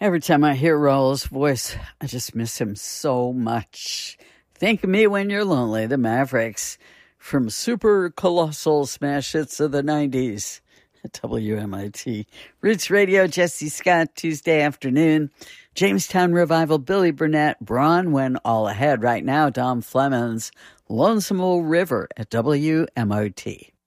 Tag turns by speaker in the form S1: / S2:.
S1: Every time I hear Raul's voice, I just miss him so much. Think of me when you're lonely, the Mavericks, from super colossal smash hits of the 90s at WMIT. Roots Radio, Jesse Scott, Tuesday afternoon. Jamestown Revival, Billy Burnett, Braun When All Ahead. Right now, Dom Flemons, Lonesome Old River at WMOT.